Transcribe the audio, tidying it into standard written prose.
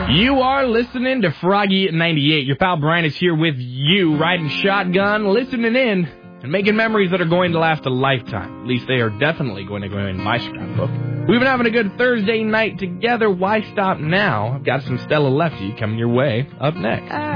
You are listening to Froggy at 98. Your pal Brian is here with you, riding shotgun, listening in, and making memories that are going to last a lifetime. At least they are definitely going to go in my scrapbook. We've been having a good Thursday night together. Why stop now? I've got some Stella Lefty coming your way up next.